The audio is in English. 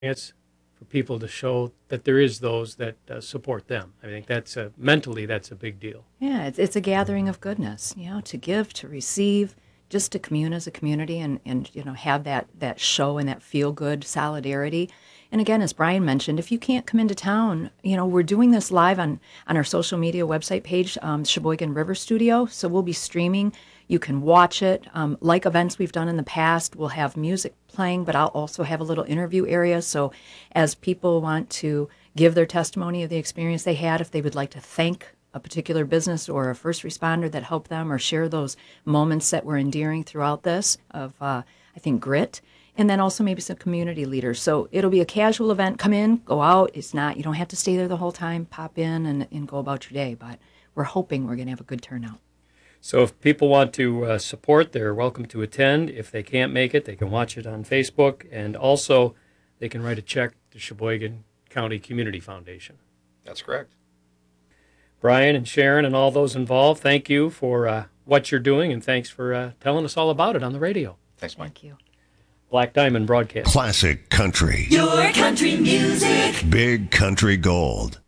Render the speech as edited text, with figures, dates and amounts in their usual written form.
chance for people to show that there is those that support them. I think that's mentally that's a big deal. Yeah, it's a gathering of goodness, to give, to receive, just to commune as a community and have that show and that feel-good solidarity. And again, as Brian mentioned, if you can't come into town, we're doing this live on our social media website page, Sheboygan River Studio, so we'll be streaming. You can watch it. Like events we've done in the past, we'll have music playing, but I'll also have a little interview area. So as people want to give their testimony of the experience they had, if they would like to thank a particular business or a first responder that helped them or share those moments that were endearing throughout this of, I think, grit. And then also maybe some community leaders. So it'll be a casual event. Come in, go out. It's not, you don't have to stay there the whole time. Pop in and go about your day. But we're hoping we're going to have a good turnout. So if people want to support, they're welcome to attend. If they can't make it, they can watch it on Facebook. And also, they can write a check to Sheboygan County Community Foundation. That's correct. Brian and Sharon and all those involved, thank you for what you're doing, and thanks for telling us all about it on the radio. Thanks, Mike. Thank you. Black Diamond Broadcast. Classic country. Your country music. Big country gold.